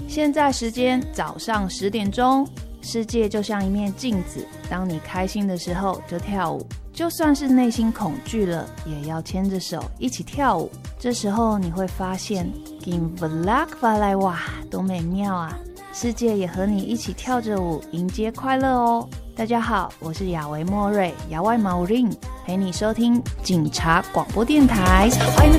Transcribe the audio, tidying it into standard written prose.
现在时间早上10点钟，世界就像一面镜子，当你开心的时候就跳舞，就算是内心恐惧了，也要牵着手一起跳舞。这时候你会发现 Give luck 发来哇，多美妙啊！世界也和你一起跳着舞，迎接快乐哦。大家好，我是亚维莫瑞，亚外毛令，陪你收听警察广播电台。